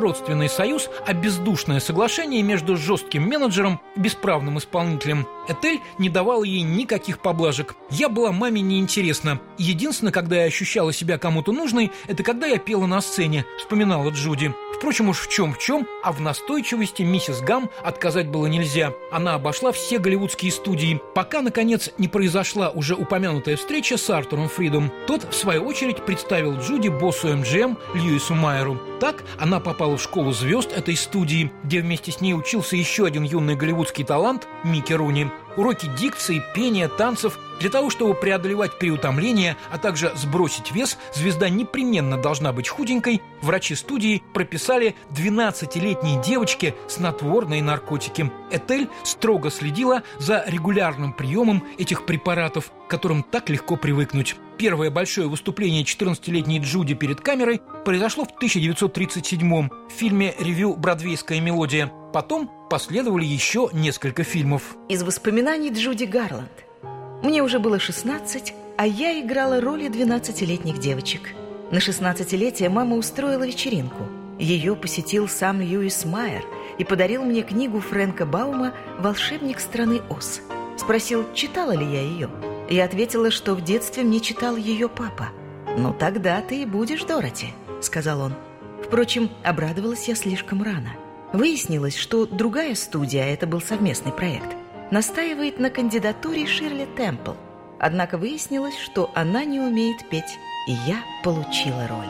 родственный союз, а бездушное соглашение между жестким менеджером и бесправным исполнителем. Этель не давала ей никаких поблажек. «Я была маме неинтересна. Единственное, когда я ощущала себя кому-то нужной, это когда я пела на сцене», — вспоминала Джуди. Впрочем, уж в чем, а в настойчивости миссис Гам отказать было нельзя. Она обошла все голливудские студии, пока, наконец, не произошла уже упомянутая встреча с Артуром Фридом. Тот, в свою очередь, представил Джуди боссу MGM Льюису Майеру. Так она попала в школу звезд этой студии, где вместе с ней учился еще один юный голливудский талант Микки Руни. Уроки дикции, пения, танцев. Для того, чтобы преодолевать переутомление, а также сбросить вес, звезда непременно должна быть худенькой. Врачи студии прописали 12-летней девочке снотворные наркотики. Этель строго следила за регулярным приемом этих препаратов, к которым так легко привыкнуть. Первое большое выступление 14-летней Джуди перед камерой произошло в 1937-м в фильме «Ревю. Бродвейская мелодия». Потом последовали еще несколько фильмов. Из воспоминаний Джуди Гарланд. Мне уже было 16, а я играла роли 12-летних девочек. На 16-летие мама устроила вечеринку. Ее посетил сам Льюис Майер и подарил мне книгу Фрэнка Баума «Волшебник страны Оз». Спросил, читала ли я ее. Я ответила, что в детстве мне читал ее папа. «Ну тогда ты и будешь Дороти», — сказал он. Впрочем, обрадовалась я слишком рано. Выяснилось, что другая студия, это был совместный проект, настаивает на кандидатуре Ширли Темпл. Однако выяснилось, что она не умеет петь, и я получила роль.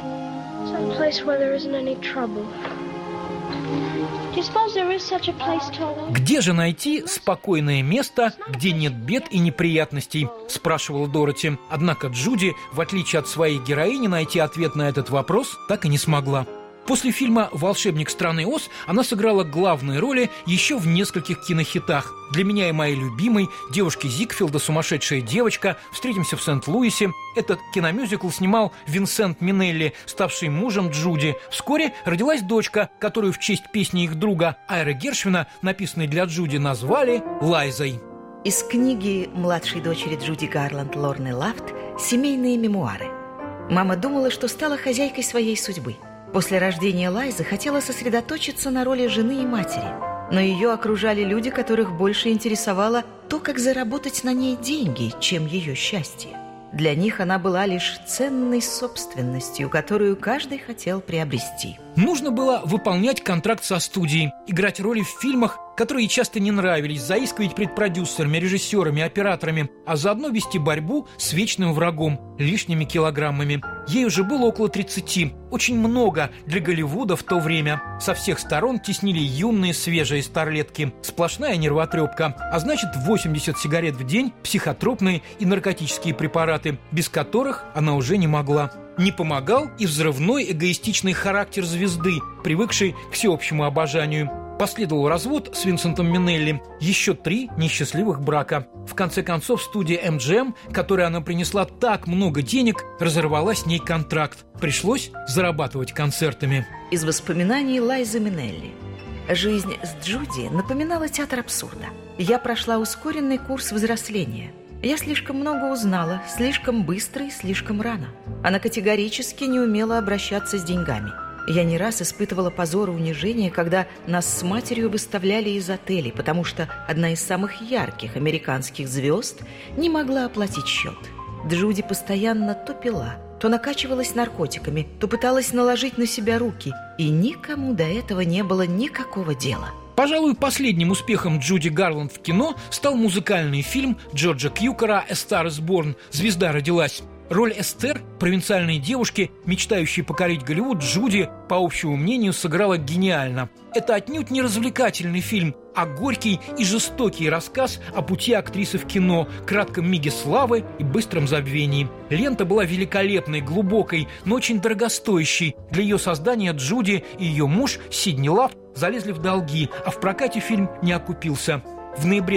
«Где же найти спокойное место, где нет бед и неприятностей?» – спрашивала Дороти. Однако Джуди, в отличие от своей героини, найти ответ на этот вопрос так и не смогла. После фильма «Волшебник страны Оз» она сыграла главные роли еще в нескольких кинохитах. «Для меня и моей любимой», «Девушки Зигфилда», «Сумасшедшая девочка», «Встретимся в Сент-Луисе». Этот киномюзикл снимал Винсент Минелли, ставший мужем Джуди. Вскоре родилась дочка, которую в честь песни их друга Айра Гершвина, написанной для Джуди, назвали Лайзой. Из книги младшей дочери Джуди Гарланд Лорны Лафт «Семейные мемуары». Мама думала, что стала хозяйкой своей судьбы. После рождения Лайзы хотела сосредоточиться на роли жены и матери, но ее окружали люди, которых больше интересовало то, как заработать на ней деньги, чем ее счастье. Для них она была лишь ценной собственностью, которую каждый хотел приобрести. Нужно было выполнять контракт со студией, играть роли в фильмах, которые часто не нравились, заискивать перед продюсерами, режиссерами, операторами, а заодно вести борьбу с вечным врагом – лишними килограммами. Ей уже было около 30, очень много для Голливуда в то время. Со всех сторон теснили юные свежие старлетки, сплошная нервотрепка, а значит 80 сигарет в день, психотропные и наркотические препараты, без которых она уже не могла. Не помогал и взрывной эгоистичный характер звезды, привыкшей к всеобщему обожанию. Последовал развод с Винсентом Минелли, еще 3 несчастливых брака. В конце концов, студия MGM, которой она принесла так много денег, разорвала с ней контракт. Пришлось зарабатывать концертами. Из воспоминаний Лайзы Минелли. Жизнь с Джуди напоминала театр абсурда. Я прошла ускоренный курс взросления. Я слишком много узнала, слишком быстро и слишком рано. Она категорически не умела обращаться с деньгами. Я не раз испытывала позор и унижение, когда нас с матерью выставляли из отелей, потому что одна из самых ярких американских звезд не могла оплатить счет. Джуди постоянно то пила, то накачивалась наркотиками, то пыталась наложить на себя руки, и никому до этого не было никакого дела. Пожалуй, последним успехом Джуди Гарланд в кино стал музыкальный фильм Джорджа Кьюкера «A Star is Born» «Звезда родилась». Роль Эстер, провинциальной девушки, мечтающей покорить Голливуд, Джуди, по общему мнению, сыграла гениально. Это отнюдь не развлекательный фильм, а горький и жестокий рассказ о пути актрисы в кино, кратком миге славы и быстром забвении. Лента была великолепной, глубокой, но очень дорогостоящей. Для ее создания Джуди и ее муж Сидни Лафт залезли в долги, а в прокате фильм не окупился. В ноябре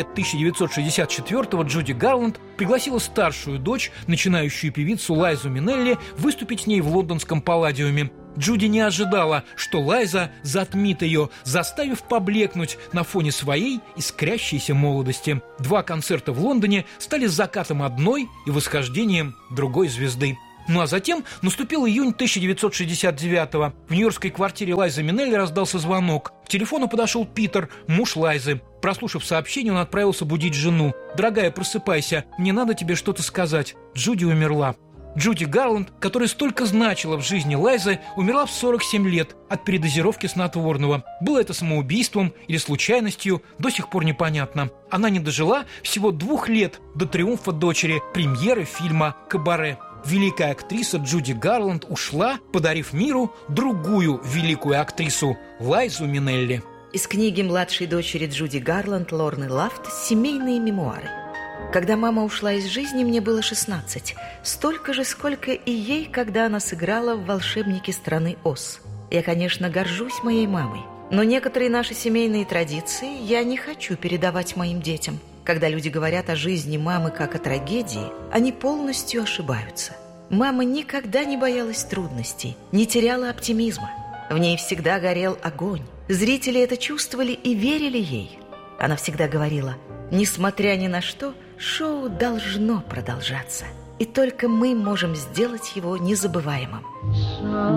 1964-го Джуди Гарланд пригласила старшую дочь, начинающую певицу Лайзу Минелли, выступить с ней в лондонском Палладиуме. Джуди не ожидала, что Лайза затмит ее, заставив поблекнуть на фоне своей искрящейся молодости. 2 концерта в Лондоне стали закатом одной и восхождением другой звезды. Ну а затем наступил июнь 1969-го. В нью-йоркской квартире Лайзы Минелли раздался звонок. К телефону подошел Питер, муж Лайзы. Прослушав сообщение, он отправился будить жену. «Дорогая, просыпайся, мне надо тебе что-то сказать. Джуди умерла». Джуди Гарланд, которая столько значила в жизни Лайзы, умерла в 47 лет от передозировки снотворного. Было это самоубийством или случайностью, до сих пор непонятно. Она не дожила всего 2 лет до триумфа дочери, премьеры фильма «Кабаре». Великая актриса Джуди Гарланд ушла, подарив миру другую великую актрису Лайзу Минелли. Из книги младшей дочери Джуди Гарланд Лорны Лафт «Семейные мемуары». Когда мама ушла из жизни, мне было 16. Столько же, сколько и ей, когда она сыграла в «Волшебнике страны Оз». Я, конечно, горжусь моей мамой, но некоторые наши семейные традиции я не хочу передавать моим детям. Когда люди говорят о жизни мамы как о трагедии, они полностью ошибаются. Мама никогда не боялась трудностей, не теряла оптимизма. В ней всегда горел огонь. Зрители это чувствовали и верили ей. Она всегда говорила: несмотря ни на что, шоу должно продолжаться. И только мы можем сделать его незабываемым.